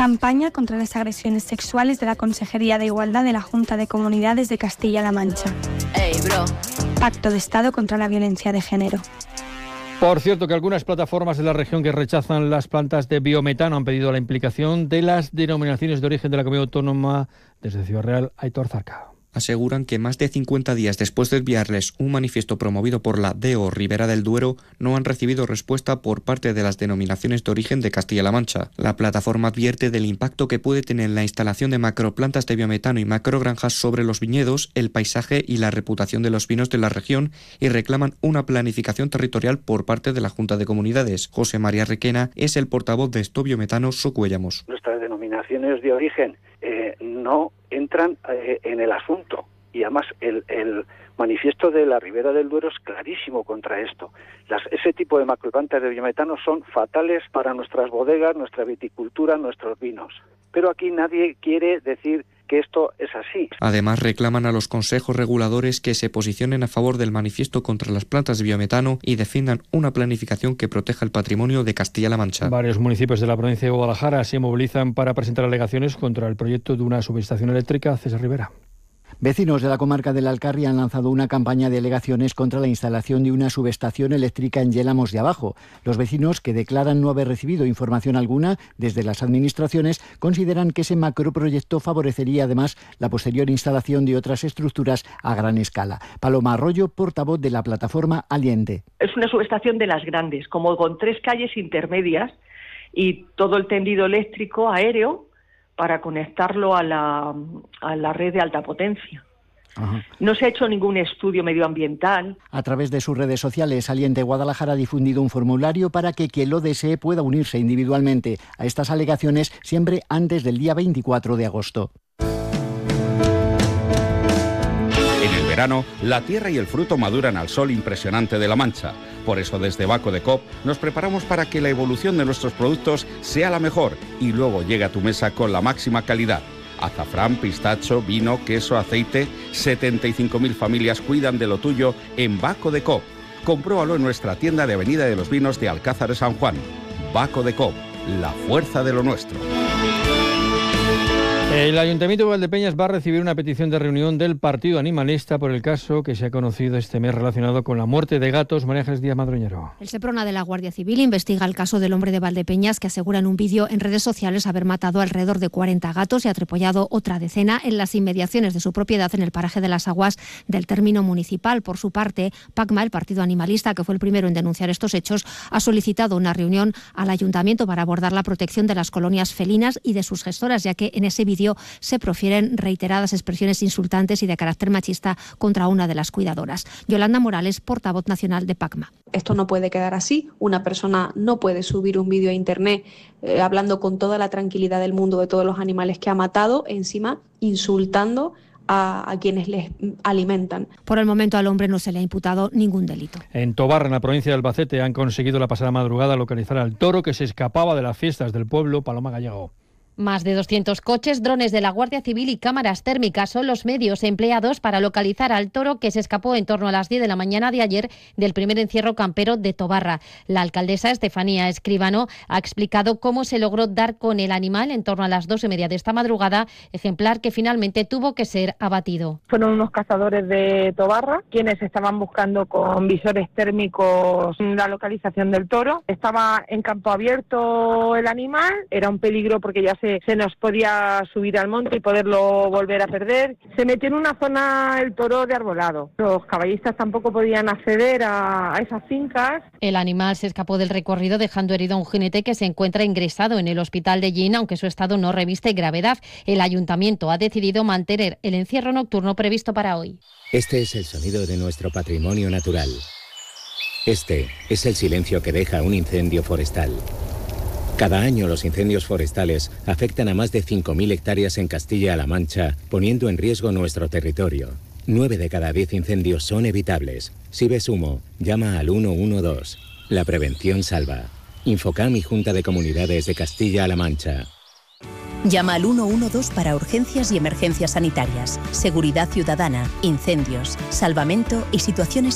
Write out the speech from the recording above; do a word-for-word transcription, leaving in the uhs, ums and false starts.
Campaña contra las agresiones sexuales de la Consejería de Igualdad de la Junta de Comunidades de Castilla-La Mancha. Hey, bro. Pacto de Estado contra la violencia de género. Por cierto, que algunas plataformas de la región que rechazan las plantas de biometano han pedido la implicación de las denominaciones de origen de la comunidad autónoma. Desde Ciudad Real, Aitor Zarca. Aseguran que más de cincuenta días después de enviarles un manifiesto promovido por la D O Ribera del Duero, no han recibido respuesta por parte de las denominaciones de origen de Castilla-La Mancha. La plataforma advierte del impacto que puede tener la instalación de macroplantas de biometano y macrogranjas sobre los viñedos, el paisaje y la reputación de los vinos de la región y reclaman una planificación territorial por parte de la Junta de Comunidades. José María Requena es el portavoz de Esto Biometano Socuellamos. Nuestras denominaciones de origen eh, no entran eh, en el asunto y además el, el manifiesto de la Ribera del Duero es clarísimo contra esto. Las, ese tipo de macroplantas de biometano son fatales para nuestras bodegas, nuestra viticultura, nuestros vinos. Pero aquí nadie quiere decir que esto es así. Además, reclaman a los consejos reguladores que se posicionen a favor del manifiesto contra las plantas de biometano y defiendan una planificación que proteja el patrimonio de Castilla-La Mancha. Varios municipios de la provincia de Guadalajara se movilizan para presentar alegaciones contra el proyecto de una subestación eléctrica. César Rivera. Vecinos de la comarca del Alcarri han lanzado una campaña de alegaciones contra la instalación de una subestación eléctrica en Yélamos de Abajo. Los vecinos, que declaran no haber recibido información alguna desde las administraciones, consideran que ese macroproyecto favorecería además la posterior instalación de otras estructuras a gran escala. Paloma Arroyo, portavoz de la plataforma Aliente. Es una subestación de las grandes, como con tres calles intermedias y todo el tendido eléctrico aéreo para conectarlo a la, a la red de alta potencia. Ajá. No se ha hecho ningún estudio medioambiental. A través de sus redes sociales, Aliente Guadalajara ha difundido un formulario para que quien lo desee pueda unirse individualmente a estas alegaciones siempre antes del día veinticuatro de agosto. En el verano, la tierra y el fruto maduran al sol impresionante de La Mancha. Por eso desde Baco de Coop nos preparamos para que la evolución de nuestros productos sea la mejor y luego llegue a tu mesa con la máxima calidad. Azafrán, pistacho, vino, queso, aceite. setenta y cinco mil familias cuidan de lo tuyo en Baco de Coop. Compruébalo en nuestra tienda de Avenida de los Vinos de Alcázar de San Juan. Baco de Coop, la fuerza de lo nuestro. El Ayuntamiento de Valdepeñas va a recibir una petición de reunión del Partido Animalista por el caso que se ha conocido este mes relacionado con la muerte de gatos. María Ángeles Díaz Madroñero. El Seprona de la Guardia Civil investiga el caso del hombre de Valdepeñas que asegura en un vídeo en redes sociales haber matado alrededor de cuarenta gatos y atropollado otra decena en las inmediaciones de su propiedad en el paraje de las Aguas del término municipal. Por su parte, PACMA, el Partido Animalista, que fue el primero en denunciar estos hechos, ha solicitado una reunión al Ayuntamiento para abordar la protección de las colonias felinas y de sus gestoras, ya que en ese vídeo se profieren reiteradas expresiones insultantes y de carácter machista contra una de las cuidadoras. Yolanda Morales, portavoz nacional de PACMA. Esto no puede quedar así. Una persona no puede subir un vídeo a internet eh, hablando con toda la tranquilidad del mundo de todos los animales que ha matado, encima insultando a, a quienes les alimentan. Por el momento al hombre no se le ha imputado ningún delito. En Tobarra, en la provincia de Albacete, han conseguido la pasada madrugada localizar al toro que se escapaba de las fiestas del pueblo. Paloma Gallego. Más de doscientos coches, drones de la Guardia Civil y cámaras térmicas son los medios empleados para localizar al toro que se escapó en torno a las diez de la mañana de ayer del primer encierro campero de Tobarra. La alcaldesa Estefanía Escribano ha explicado cómo se logró dar con el animal en torno a las dos y media de esta madrugada, ejemplar que finalmente tuvo que ser abatido. Fueron unos cazadores de Tobarra quienes estaban buscando con visores térmicos la localización del toro. Estaba en campo abierto el animal, era un peligro porque ya se se nos podía subir al monte y poderlo volver a perder. Se metió en una zona el toro de arbolado. Los caballistas tampoco podían acceder a, a esas fincas. El animal se escapó del recorrido dejando herido a un jinete que se encuentra ingresado en el hospital de Llín, aunque su estado no reviste gravedad. El ayuntamiento ha decidido mantener el encierro nocturno previsto para hoy. Este es el sonido de nuestro patrimonio natural. Este es el silencio que deja un incendio forestal. Cada año los incendios forestales afectan a más de cinco mil hectáreas en Castilla-La Mancha, poniendo en riesgo nuestro territorio. Nueve de cada diez incendios son evitables. Si ves humo, llama al uno uno dos. La prevención salva. Infocam y Junta de Comunidades de Castilla-La Mancha. Llama al uno uno dos para urgencias y emergencias sanitarias, seguridad ciudadana, incendios, salvamento y situaciones